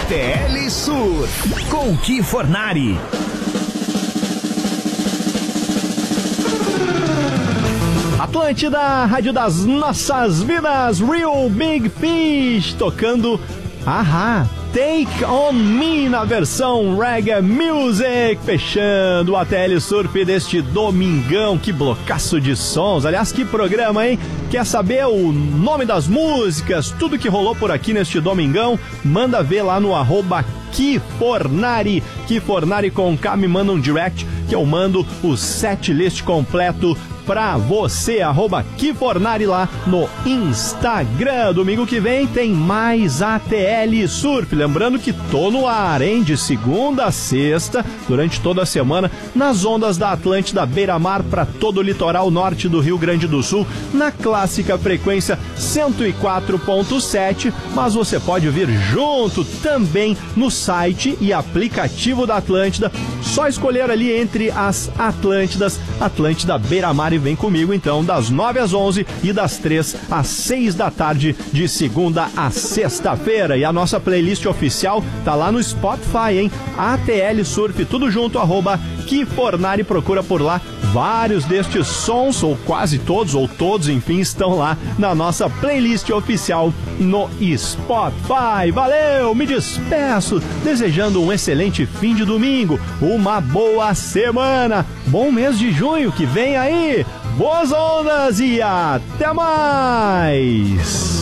ATL Sur, com Ki Fornari. Atlântida, rádio das nossas vidas, Real Big Fish, tocando Take On Me na versão Reggae Music, fechando o ATL Surf deste domingão. Que blocaço de sons, aliás, que programa, hein? Quer saber o nome das músicas, tudo que rolou por aqui neste domingão? Manda ver lá no @KiFornari, KiFornari com K, me manda um direct que eu mando o setlist completo pra você, @KiFornari lá no Instagram. Domingo que vem tem mais ATL Surf. Lembrando que tô no ar, hein? De segunda a sexta, durante toda a semana, nas ondas da Atlântida Beira-Mar para todo o litoral norte do Rio Grande do Sul, na clássica frequência 104.7, mas você pode vir junto também no site e aplicativo da Atlântida. Só escolher ali entre as Atlântidas, Atlântida Beira-Mar, e vem comigo então das 9 às 11 e das 3 às 6 da tarde de segunda a sexta-feira. E a nossa playlist oficial tá lá no Spotify, hein? ATL Surf, tudo junto, @KiFornari, procura por lá. Vários destes sons, ou quase todos, ou todos, enfim, estão lá na nossa playlist oficial no Spotify. Valeu, me despeço, desejando um excelente fim de domingo, uma boa semana, bom mês de junho que vem aí, boas ondas e até mais!